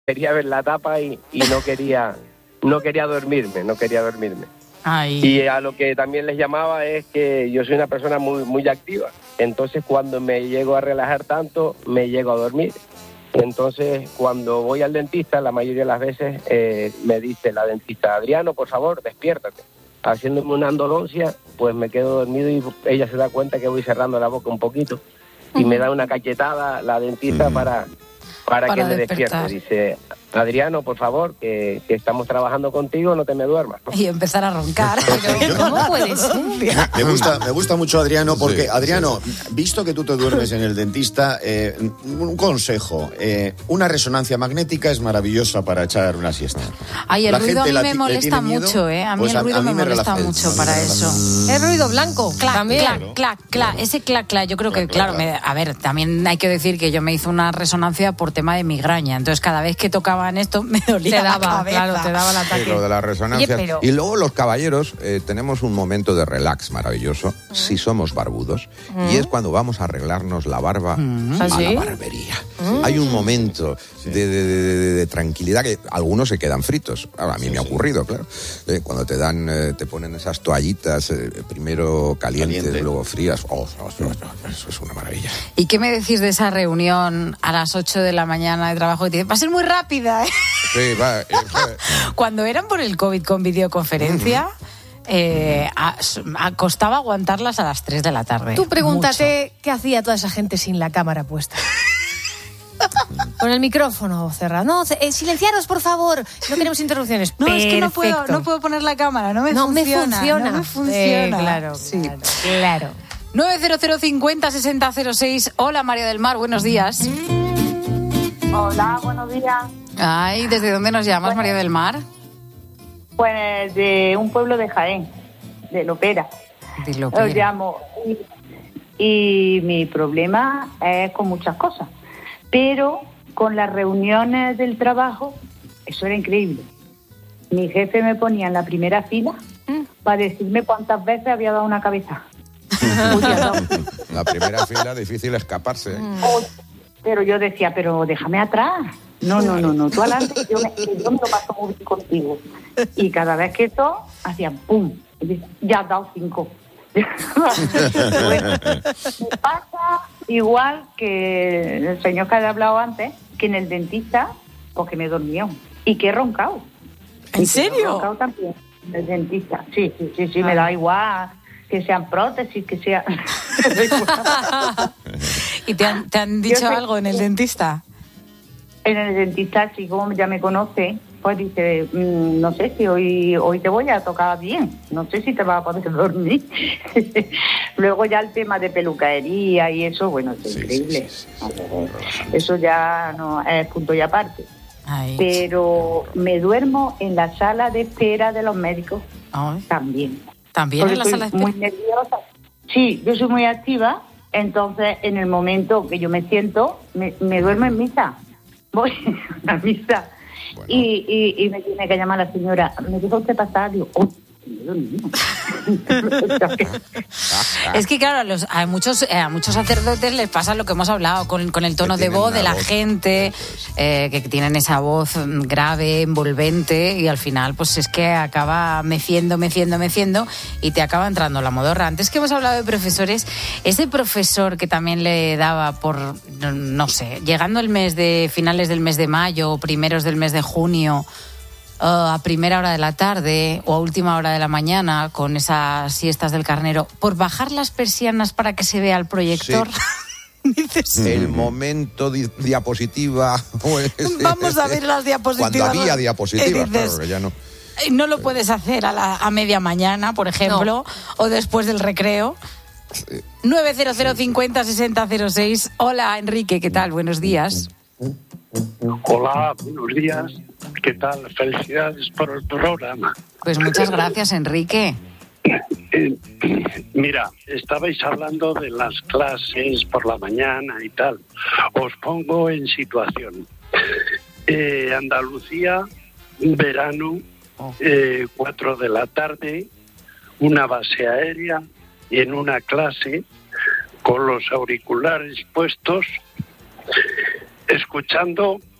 quería ver la tapa y no quería dormirme. Ay. Y a lo que también les llamaba es que yo soy una persona muy, muy activa. Entonces, cuando me llego a relajar tanto, me llego a dormir. Entonces, cuando voy al dentista, la mayoría de las veces me dice la dentista: Adriano, por favor, despiértate. Haciéndome una endoloncia, pues me quedo dormido y ella se da cuenta que voy cerrando la boca un poquito. Y me da una cachetada la dentista para que me despertar. despierte. Dice: Adriano, por favor, que estamos trabajando contigo, no te me duermas. Y empezar a roncar. Pero ¿cómo puede ser? Me gusta mucho Adriano, porque Sí, Adriano, visto que tú te duermes en el dentista, un consejo, una resonancia magnética es maravillosa para echar una siesta. Ay, el La ruido a mí gente me le molesta tiene miedo, mucho, ¿eh? A mí pues el ruido me molesta relaja. mucho para eso. El ruido blanco Clac, también. clac, clac, clac. Ese clac, clac, yo creo que, Clac, claro, a ver, también hay que decir que yo me hice una resonancia por tema de migraña. Entonces, cada vez que tocaban esto, me dolía Te daba, la cabeza. claro, te daba el ataque. Sí, lo de las resonancias. Oye, pero- Y luego los caballeros tenemos un momento de relax maravilloso, si somos barbudos, y es cuando vamos a arreglarnos la barba ¿Ah, a sí? la barbería. Hay un momento de tranquilidad que algunos se quedan fritos. Ahora, a mí me ha ocurrido, claro. Cuando te ponen esas toallitas, primero calientes, Caliente. luego frías. Eso es una maravilla. ¿Y qué me decís de esa reunión a las 8 de la mañana de trabajo? Que te dice, va a ser muy rápida, ¿eh? Sí, va. Cuando eran por el COVID con videoconferencia, costaba aguantarlas a las 3 de la tarde. Tú pregúntate qué hacía toda esa gente sin la cámara puesta. Con el micrófono cerrado. No, silenciaros, por favor. No queremos interrupciones. No, es que no Perfecto. puedo poner la cámara, no me No me funciona. funciona. No me funciona. Claro, Sí. claro. 900506006. Hola, María del Mar, buenos días. Hola, buenos días. Ay, ¿desde dónde nos llamas, María del Mar? Pues de un pueblo de Jaén, de Lopera. Dilo, Os Pera. llamo. Y mi problema es con muchas cosas. Pero con las reuniones del trabajo, eso era increíble. Mi jefe me ponía en la primera fila para decirme cuántas veces había dado una cabeza. La primera fila, difícil escaparse. Pero yo decía, pero déjame atrás. No, tú adelante, yo me lo paso muy bien contigo. Y cada vez que eso, hacían pum, ya has dado 5. Bueno, me pasa igual que el señor que había hablado antes, que en el dentista, porque me dormió y que he roncado. ¿En Y que serio? he roncado también en el dentista. Sí, me da igual que sean prótesis, que sea... ¿Y te han dicho Yo sé- algo en el dentista? En el dentista, sí, como ya me conoce, pues dice, no sé si hoy te voy a tocar bien, no sé si te vas a poder dormir. Luego ya el tema de peluquería y eso, bueno, es increíble. Eso ya no es punto y aparte. Ay. Pero me duermo en la sala de espera de los médicos Ay. también. ¿También Porque en la soy sala de muy espera? nerviosa. Sí, yo soy muy activa, entonces en el momento que yo me siento, me duermo en misa. Voy a misa. Bueno. Y me tiene que llamar la señora. ¿Me dijo usted pasar? Digo, ¡oh! Es que claro, a muchos sacerdotes les pasa lo que hemos hablado con el tono Que de tienen voz de una la voz, gente, que tienen esa voz grave, envolvente, y al final pues es que acaba meciendo y te acaba entrando la modorra. Antes que hemos hablado de profesores, ese profesor que también le daba por, no sé, llegando el mes de finales del mes de mayo o primeros del mes de junio, a primera hora de la tarde o a última hora de la mañana con esas siestas del carnero, por bajar las persianas para que se vea el proyector. Sí. Dices, El momento diapositiva. vamos a ver las diapositivas. Cuando había diapositivas, Dices, claro, que ya no. no lo puedes hacer a media mañana, por ejemplo, o después del recreo. 900506006. Hola, Enrique, ¿qué tal? Buenos días. Hola, buenos días. ¿Qué tal? Felicidades por el programa. Pues muchas gracias, Enrique. Mira, estabais hablando de las clases por la mañana y tal. Os pongo en situación. Andalucía, verano, 4 de la tarde, una base aérea y en una clase con los auriculares puestos, escuchando